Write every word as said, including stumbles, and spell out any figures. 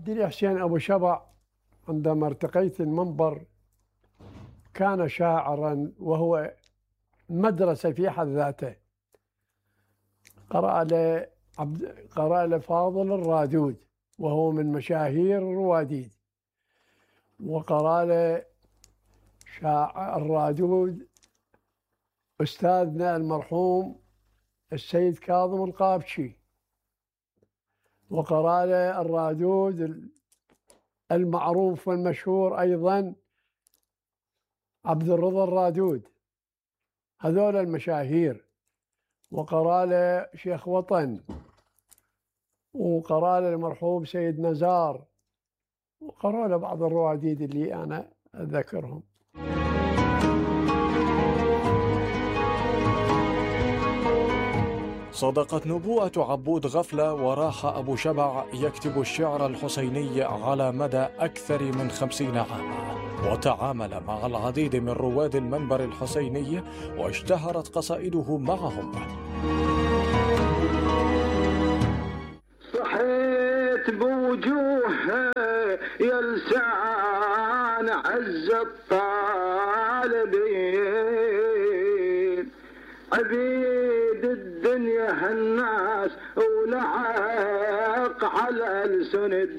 عبد حسين أبو شبع عندما ارتقيت المنبر كان شاعرا وهو مدرسة في حد ذاته. قرأ له عبد قرأ له فاضل الرادود وهو من مشاهير الرواديد، وقرأ له شاعر الرادود أستاذنا المرحوم السيد كاظم القابشي، وقرأ له الرادود المعروف والمشهور أيضا عبد الرضا الرادود، هذول المشاهير. وقرأ له شيخ وطن، وقرأ له المرحوم سيد نزار، وقرأ له بعض الرواديد اللي أنا أذكرهم. صدقت نبوءة عبود غفلة وراح أبو شبع يكتب الشعر الحسيني على مدى أكثر من خمسين عاما، وتعامل مع العديد من رواد المنبر الحسيني واشتهرت قصائده معهم. صحيت بوجوه يلسان عز الطالبين، عبيد الدنيا هالناس ولحق على السند